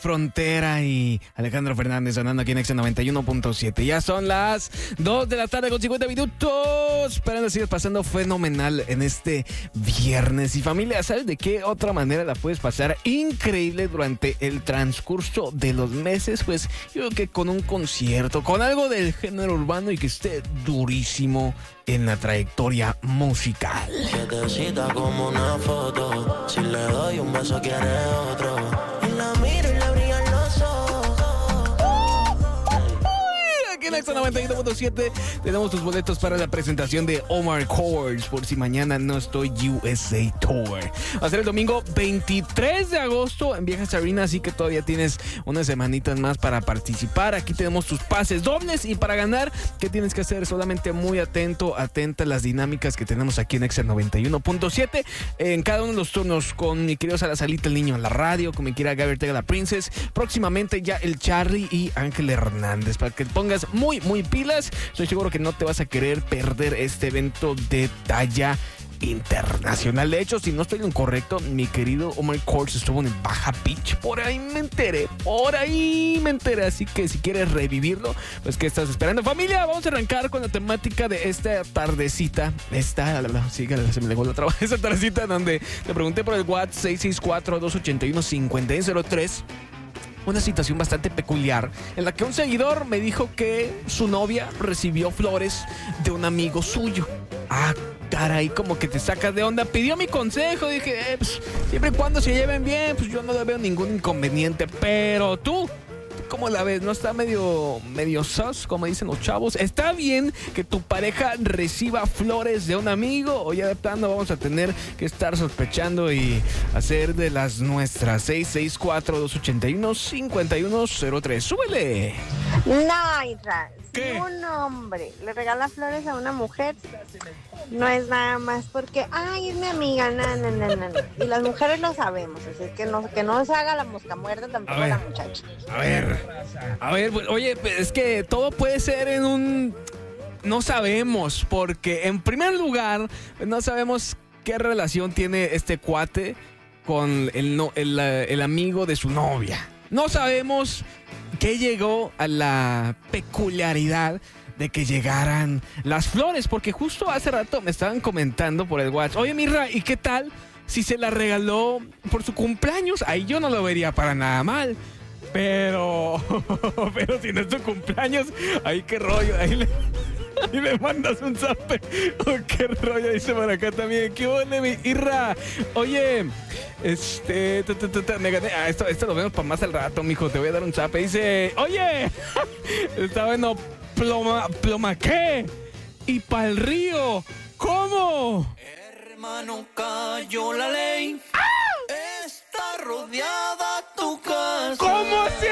Frontera y Alejandro Fernández sonando aquí en Exa 91.7. Ya son las 2 de la tarde con 50 minutos. Esperando que sigas pasando fenomenal en este viernes. Y familia, ¿sabes de qué otra manera la puedes pasar increíble durante el transcurso de los meses? Pues yo creo que con un concierto, con algo del género urbano y que esté durísimo en la trayectoria musical. Quietecita como una foto, si le doy un beso quiere otro. Y la miro y le brillan los ojos. Aquí en Exa 91.7 tenemos tus boletos para la presentación de Omar Courtz por si mañana no estoy USA Tour. Va a ser el domingo 23 de agosto en Viejas Arenas, así que todavía tienes unas semanitas más para participar. Aquí tenemos tus pases dobles y para ganar, ¿qué tienes que hacer? Solamente muy atenta a las dinámicas que tenemos aquí en Exa 91.7 en cada uno de los turnos con mi querido Salazalita el niño en la radio, con mi querida Gaby Ortega la Princess, próximamente ya el Charlie y Ángel Hernández, para que te pongas muy pilas. Estoy seguro que no te vas a querer perder este evento de talla internacional. De hecho, si no estoy en lo incorrecto, mi querido Omar Courtz estuvo en el Baja Beach. Por ahí me enteré. Así que si quieres revivirlo, pues ¿qué estás esperando? Familia, vamos a arrancar con la temática de esta tardecita. Se me legó la traba. Esta tardecita donde te pregunté por el WhatsApp 664-281-5103. Una situación bastante peculiar en la que un seguidor me dijo que su novia recibió flores de un amigo suyo. Caray, como que te sacas de onda. Pidió mi consejo, dije, pues, siempre y cuando se lleven bien, pues yo no le veo ningún inconveniente. Pero tú, ¿cómo la ves? ¿No está medio sus, como dicen los chavos? ¿Está bien que tu pareja reciba flores de un amigo? ¿O ya de plano vamos a tener que estar sospechando y hacer de las nuestras? 664-281-5103. ¡Súbele! No, Isra. ¿Qué? Si un hombre le regala flores a una mujer, no es nada más porque, ay, es mi amiga, no. Y las mujeres lo sabemos, así que no se haga la mosca muerta tampoco la muchacha. A ver, pues, oye, es que todo puede ser en un... No sabemos, porque en primer lugar, no sabemos qué relación tiene este cuate con el amigo de su novia. No sabemos qué llegó a la peculiaridad de que llegaran las flores, porque justo hace rato me estaban comentando por el WhatsApp, oye Mirra, ¿y qué tal si se la regaló por su cumpleaños? Ahí yo no lo vería para nada mal. Pero si no es tu cumpleaños, ahí qué rollo, ahí le mandas un zape. Oh, qué rollo, dice por acá también. ¿Qué onda, mi Irra? Oye, me gané. Esto lo vemos para más al rato, mijo. Te voy a dar un zape. Dice, oye, está bueno, ploma, ¿qué? Y pa'l río, ¿cómo? Hermano, cayó la ley. Está rodeada tu casa. ¿Cómo así?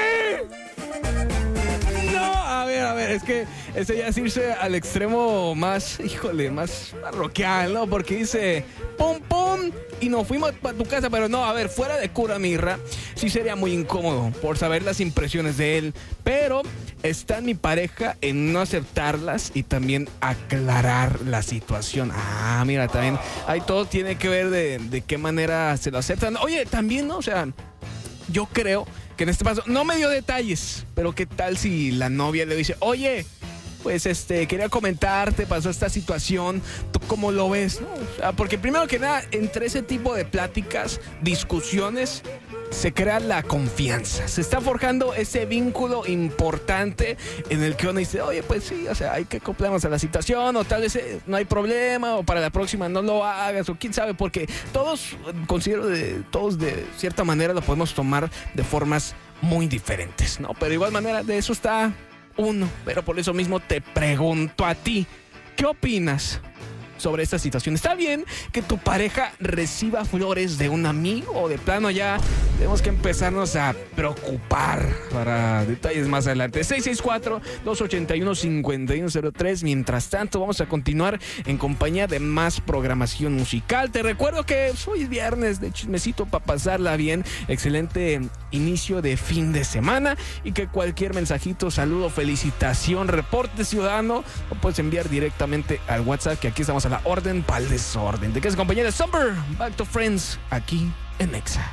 No, a ver, es que ese ya es irse al extremo más, más parroquial, ¿no? Porque dice, pum, y nos fuimos para tu casa, pero no, a ver, fuera de cura, Mirra, sí sería muy incómodo por saber las impresiones de él, pero está en mi pareja en no aceptarlas y también aclarar la situación. Mira, también ahí todo tiene que ver de qué manera se lo aceptan. Oye, también, ¿no? O sea, yo creo que en este paso no me dio detalles, pero qué tal si la novia le dice, oye, pues quería comentarte, pasó esta situación, ¿tú cómo lo ves? ¿No? O sea, porque primero que nada, entre ese tipo de pláticas, discusiones, se crea la confianza. Se está forjando ese vínculo importante en el que uno dice, oye, pues sí, o sea, hay que acoplarnos a la situación, o tal vez no hay problema, o para la próxima no lo hagas, o quién sabe, porque todos de cierta manera lo podemos tomar de formas muy diferentes, ¿no? Pero de igual manera, de eso está uno. Pero por eso mismo te pregunto a ti, ¿qué opinas sobre esta situación? ¿Está bien que tu pareja reciba flores de un amigo o de plano ya tenemos que empezarnos a preocupar? Para detalles más adelante, 664-281-5103. Mientras tanto, vamos a continuar en compañía de más programación musical. Te recuerdo que hoy es viernes de chismecito para pasarla bien. Excelente inicio de fin de semana y que cualquier mensajito, saludo, felicitación, reporte ciudadano lo puedes enviar directamente al WhatsApp, que aquí estamos a la orden para el desorden. ¿De qué es compañía de Summer? Back to Friends, aquí en Exa.